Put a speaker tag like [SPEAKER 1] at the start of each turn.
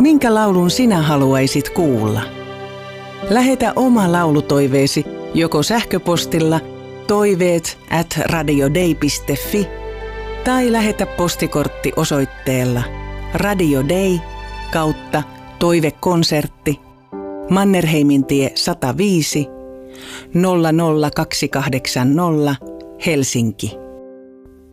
[SPEAKER 1] Minkä laulun sinä haluaisit kuulla? Lähetä oma laulutoiveesi joko sähköpostilla toiveet@radiodei.fi tai lähetä postikortti osoitteella Radio Dei /Toivekonsertti Mannerheimintie 105 00280 Helsinki.